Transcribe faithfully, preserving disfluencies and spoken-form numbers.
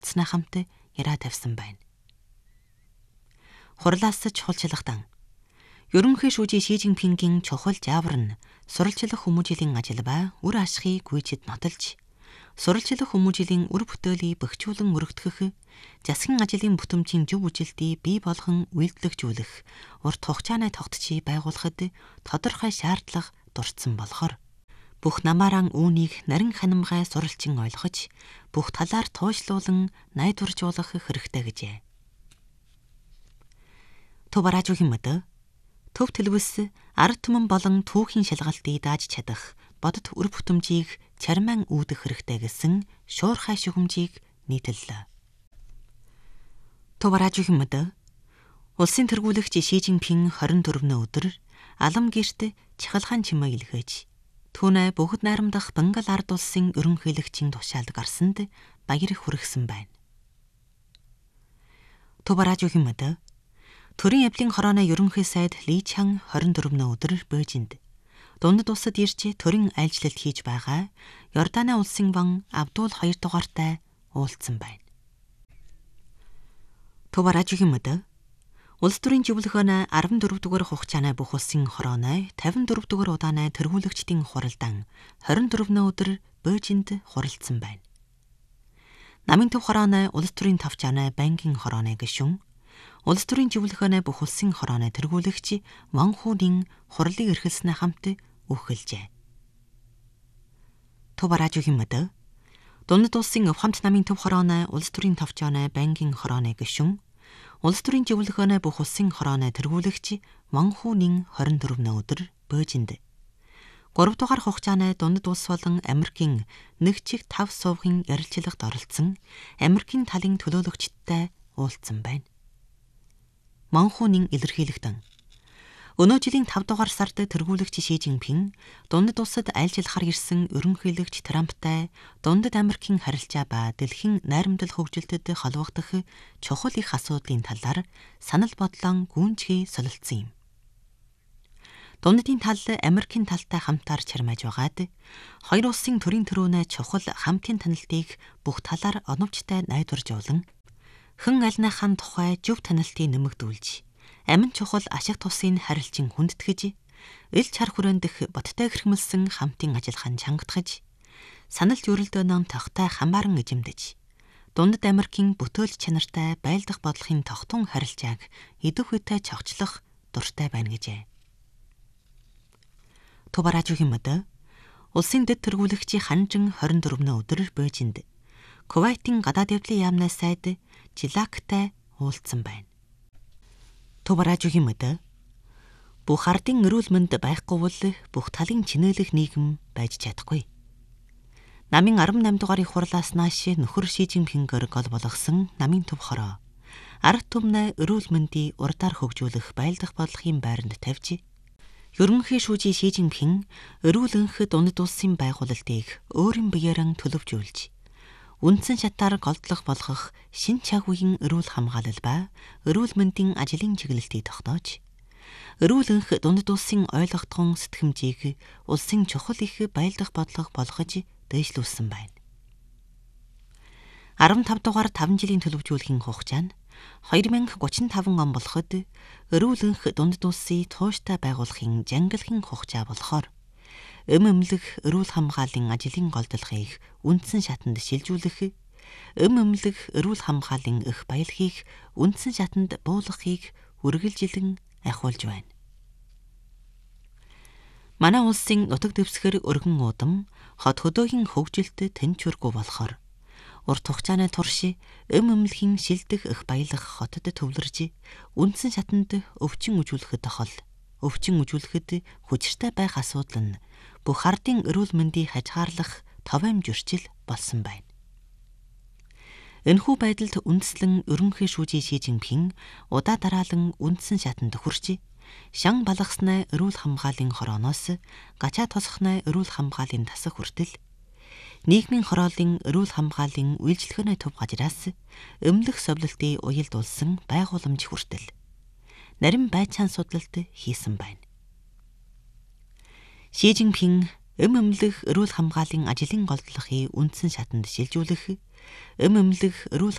цнаа хамт яриа тавьсан байна. Хурлаас чухалчилгадан. Ерөнхий шүүжийн Ши Жинпингийн чухал заавар нь суралцлах хүмүүжлийн ажил ба үр ашигыг гүйцэд нотолж, суралцлах хүмүүжлийн үр бүтээлийг бэхжүүлэн өргөдгөх, засгийн ажлын бүтэмжийн зөв үжилтийг бий болгон үйлдвэрлэжүүлэх, урт хугацааны тогтцыг байгуулахад тодорхой шаардлага дурдсан болохоор бүх намааран үүнийг нарийн ханамгай суралцин ойлгож, бүх талаар туушлуулан найдваржуулах хэрэгтэй гэжээ. Тубаражуугийн мөдө төв төлөвс ард түмэн болон түүхийн шалгалтыг дааж чадах бодит үр бүтэмжийг чармаан үүдэх хэрэгтэй гэсэн шуурхай шугамжийг нийтэллээ. Тубаражуугийн мөдө улсын тэргүүлэгч Ши Жинпин хорин дөрөвний өдөр алам гэрт чахалхан чимээ илгээж, түүнээ бүгд найрамдах Бангал ард улсын ерөнхийлөгчийн тушаалд гарсанд баяр хүргэсэн байна. Тубаражуугийн мөдө Төрийн явдлын хорооны ерөнхий сайд Ли Чан хорин дөрөвний өдөр Бээжинд дундад улсад ирж төрийн айлчлалт хийж байгаа Йорданы улсын ван Абдул хоёр дугаартай уулзсан байна. Тубаражуугийн мөдө улс төрийн зөвлөгөөнө арван дөрөв дугаар хугацааны бүх улсын хорооны тавин дөрөв дугаар удааны тэргүүлэгчдийн хуралдаан хорин дөрөвний өдөр Бээжинд хуралдсан байна. Намын төв хорооны улс төрийн тавчааны банкын хорооны гишүүн улс төрийн зөвлөгөөнө бүх улсын хорооны тэргүүлэгч Ван Хунийн хурлыг эрхэлснээ хамт өгөхөлжээ. Тубаражуугийн мөдө дундад улсын өв хамт намын төв хорооны улс төрийн тавчааны банкын хорооны гишүүн улс төрийн зөвлөгөөнө бүх улсын хорооны тэргүүлэгч Ван Хунийн хорин дөрөвний өдөр Бээжинд гурав дугаар хугацааны дундад улс болон Америкийн нэг чиг тав сувгийн ярилцлагад оролцсон Америкийн талын төлөөлөгчдтэй уулзсан байна. Ван Хунийн илэрхийлэгдэн өнөө жилийн тав дугаар сард тэргүүлэгч Ши Жинпин дундад улсад айлчлахаар ирсэн ерөнхийлөгч Трамптай дундад Америкийн харилцаа ба дэлхийн найрамдал хөгжилтэд холбогдох чухал их асуудлын талаар санал бодлон гүнзгий солилцсон юм. Дундадын тал Америкийн талтай хамтаар чармааж байгаад хоёр улсын төрийн төрөөнөө чухал хамтын танилтыг бүх талаар оновчтой найдваржуулан хэн альнаахан тухай зөв танилтыг нэмэгдүүлж, амин чухал ашиг тусын харилцан хүндэтгэж, ил чар хүрэндэх бодтой хэрхмэлсэн хамтын ажиллагаанд чангатгаж, санал зөрөлдөөнөө тогтой хамааран эзэмдэж, дундад Америкийн бүтөөл чанартай байлдах бодлогын тогтун харилцааг идэх үедээ цогцлох дуртай байна гэжээ. Тубаражуугийн мөдө улсын дэд тэргүүлэгчийн ханжин хорин дөрөвний өдөр Бээжинд Кувейтийн гадаад явдлын яамны сайд Жилактай уулзсан байна. Тубаражуугийн мөдө бүх ардын эрүүл мэнд байхгүй бол бүх талын чинээлэх нийгэм байж чадахгүй. Намын арван намь дугаарыг хурлаас нааш нөхөр Ши Жинпингээр гол болгосон намын төв хороо ард түмнээ эрүүл мэндийг урдаар хөгжүүлэх байлдах бодлогын байранд тавьж, ерөнхий шүүжийн Ши Жинпин эрүүл энх дундад улсын байгуулалтыг өөрийн биеэрэн төлөвжүүлж, үндсэн шатаар голдлох болгох шин цаг үеийн эрүүл хамгаалал ба эрүүл мэндийн ажлын чиглэлтийг тогтоож, эрүүл энх дундад улсын ойлгогдсон сэтгэмжийг улсын чухал их байлдах бодлого болгож дээшлүүлсэн байна. арван тав дугаар таван жилийн төлөвжүүлэхийн хугацаа нь хоёр мянга гучин таван он болоход эрүүл энх дундад улсыг тууштай байгуулахын жангалахын хугацаа болохоор эм эмнэлэг эрүүл хамгааллын ажлын голдлохыг үндсэн шатанд шилжүүлэх, эм эмнэлэг эрүүл хамгааллын их баялагийг үндсэн шатанд буулгахыг үргэлжилэн ахиулж байна. Манай улсын нутаг дэвсгэр өргөн уудам хот хөдөөгийн хөгжилд тэнцвэргүй болохоор урт хугацааны турш эм эмнэлгийн шилдэх их баялаг хотод төвлөрж үндсэн шатанд өвчин үжүүлэхэд тохол өвчин үжүүлэхэд хүчтэй байх асуудал нь бүх ардын эрүүл мэндийг хажгаарлах товом зөрчил болсон байна. Энэхүү байдалд үндэслэн ерөнхий шүүжийн Ши Жинпин удаа дараалан үндсэн шатанд хүрч, шан балгаснаа эрүүл хамгааллын хорооноос гачаа тосхнаа эрүүл хамгааллын тасах хүртэл нийгмийн хорооллын эрүүл хамгааллын үйлчлэгөөний төв газраас эмнэлэх совлолтыг уялдуулсан байгууламж хүртэл нарийн байцаан судлалт хийсэн байна. Ши Жинпин эм эмнэлэх эрүүл хамгааллын ажлын голдлохыг үндсэн шатанд шилжүүлэх, эм эмнэлэх эрүүл